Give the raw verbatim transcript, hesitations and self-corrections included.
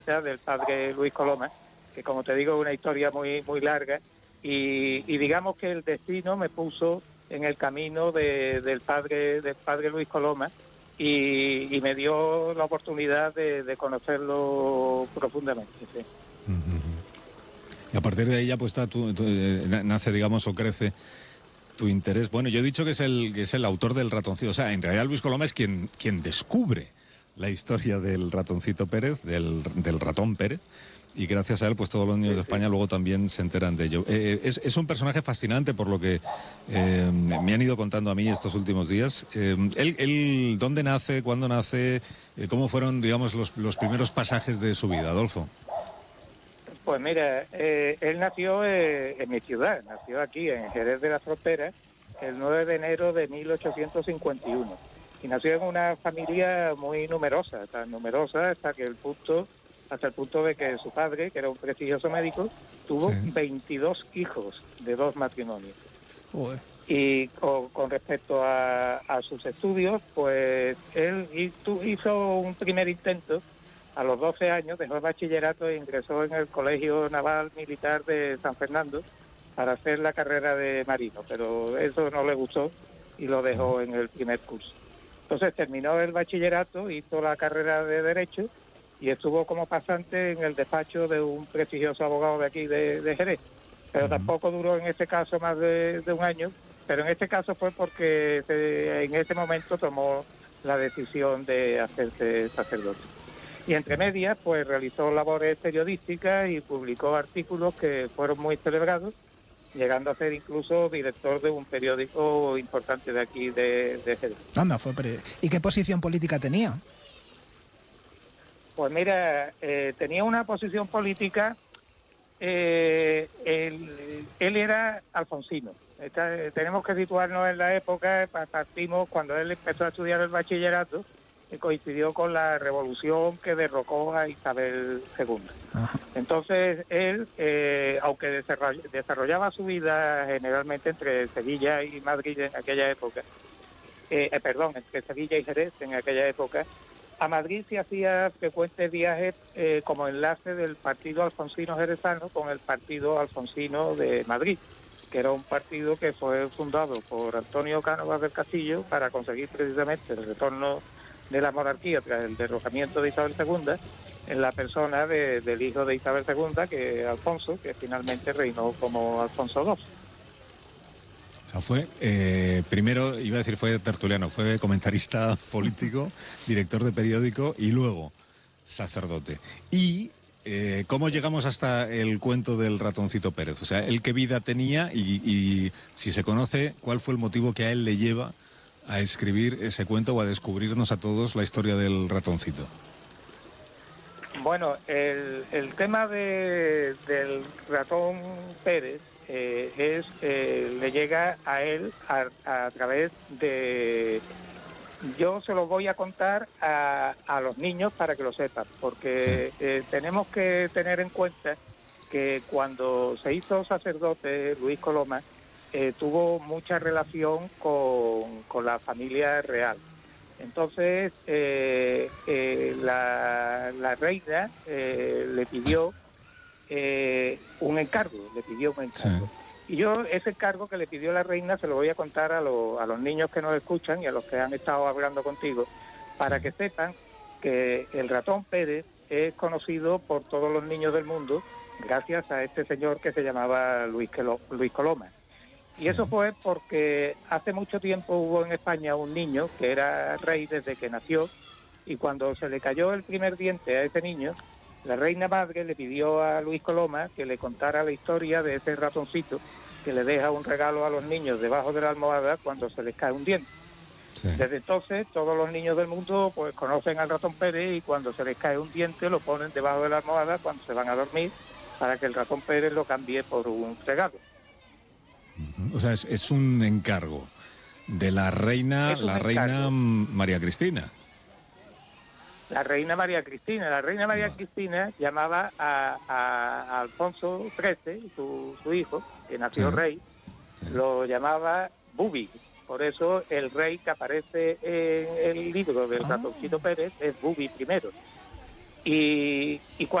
del padre Luis Coloma, que como te digo es una historia muy muy larga, y, y digamos que el destino me puso en el camino de, del padre del padre Luis Coloma, y, y me dio la oportunidad de, de conocerlo profundamente. Sí. Y a partir de ahí ya pues está, tu, tu, eh, nace, digamos, o crece tu interés. Bueno, yo he dicho que es el que es el autor del ratoncito. O sea, en realidad Luis Coloma es quien, quien descubre la historia del ratoncito Pérez, del, del ratón Pérez, y gracias a él pues todos los niños sí, de España sí. luego también se enteran de ello. Eh, es, es un personaje fascinante por lo que eh, me han ido contando a mí estos últimos días. Eh, él, él, ¿dónde nace? ¿Cuándo nace? Eh, ¿Cómo fueron, digamos, los, los primeros pasajes de su vida, Adolfo? Pues mira, eh, él nació eh, en mi ciudad, nació aquí en Jerez de la Frontera el nueve de enero de mil ochocientos cincuenta y uno, y nació en una familia muy numerosa, tan numerosa hasta que el punto, hasta el punto de que su padre, que era un prestigioso médico, tuvo sí. veintidós hijos de dos matrimonios. Uy. Y con, con respecto a, a sus estudios, pues él hizo un primer intento. A los doce años dejó el bachillerato e ingresó en el Colegio Naval Militar de San Fernando para hacer la carrera de marino, pero eso no le gustó y lo dejó en el primer curso. Entonces terminó el bachillerato, hizo la carrera de Derecho y estuvo como pasante en el despacho de un prestigioso abogado de aquí de, de Jerez, pero uh-huh. tampoco duró en este caso más de, de un año, pero en este caso fue porque se, en ese momento tomó la decisión de hacerse sacerdote. Y entre medias, pues realizó labores periodísticas y publicó artículos que fueron muy celebrados, llegando a ser incluso director de un periódico importante de aquí de, de Jerez. Anda, fue periódico. ¿Y qué posición política tenía? Pues mira, eh, tenía una posición política, eh, él, él era alfonsino. Esta, tenemos que situarnos en la época, partimos cuando él empezó a estudiar el bachillerato, que coincidió con la revolución que derrocó a Isabel segunda. Ajá. Entonces él, eh, aunque desarrollaba su vida generalmente entre Sevilla y Madrid en aquella época, eh, eh, perdón, entre Sevilla y Jerez en aquella época, a Madrid se hacía frecuentes viajes eh, como enlace del partido alfonsino jerezano con el partido alfonsino de Madrid, que era un partido que fue fundado por Antonio Cánovas del Castillo para conseguir precisamente el retorno de la monarquía tras el derrocamiento de Isabel segunda, en la persona de, del hijo de Isabel segunda, que Alfonso, que finalmente reinó como Alfonso segundo. O sea, fue, eh, primero, iba a decir fue tertuliano, fue comentarista político, director de periódico y luego sacerdote. Y, eh, ¿cómo llegamos hasta el cuento del ratoncito Pérez? O sea, ¿él qué vida tenía y, y si se conoce, cuál fue el motivo que a él le lleva a escribir ese cuento o a descubrirnos a todos la historia del ratoncito? Bueno, el, el tema de, del ratón Pérez eh, es eh, le llega a él a, a través de... Yo se lo voy a contar a, a los niños para que lo sepan, porque sí. eh, tenemos que tener en cuenta que cuando se hizo sacerdote Luis Coloma, Eh, tuvo mucha relación con, con la familia real. Entonces, eh, eh, la, la reina eh, le pidió eh, un encargo, le pidió un encargo. Sí. Y yo ese encargo que le pidió la reina se lo voy a contar a, lo, a los niños que nos escuchan y a los que han estado hablando contigo, para sí. que sepan que el ratón Pérez es conocido por todos los niños del mundo gracias a este señor que se llamaba Luis, Luis Coloma. Y eso fue porque hace mucho tiempo hubo en España un niño que era rey desde que nació, y cuando se le cayó el primer diente a ese niño, la reina madre le pidió a Luis Coloma que le contara la historia de ese ratoncito que le deja un regalo a los niños debajo de la almohada cuando se les cae un diente. Sí. Desde entonces todos los niños del mundo pues conocen al ratón Pérez, y cuando se les cae un diente lo ponen debajo de la almohada cuando se van a dormir para que el ratón Pérez lo cambie por un regalo. O sea, es, es un encargo de la reina, la encargo. reina María Cristina. La reina María Cristina. La reina María vale. Cristina llamaba a, a, a Alfonso trece, su, su hijo, que nació sí. rey, sí. lo llamaba Bubi. Por eso el rey que aparece en el libro del ah. ratoncito Pérez es Bubi primero. y, y